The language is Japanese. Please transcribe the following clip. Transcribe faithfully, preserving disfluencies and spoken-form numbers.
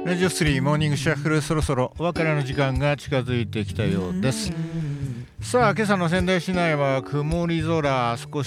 ラジオスリーモーニングシャッフル、そろそろお別れの時間が近づいてきたようです。さあ、今朝の仙台市内は曇り空、少し